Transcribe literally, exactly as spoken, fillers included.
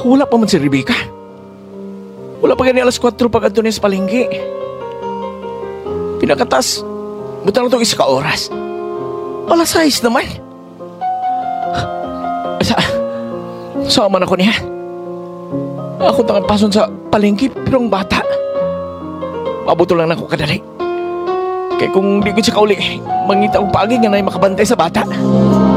Wala pa man si Rebecca. Wala pa gani alas kwatro pag adto niya sa palengke. Pinakatas, butang na itong isa ka oras. Alas sais naman. Sa, sama na ko niya. Ako tangan pason sa palengke, pero ang bata. Mabuto lang na ako kadali. Kaya kung di ko siya kauli, mangita og paagi nga na makabantay sa bata.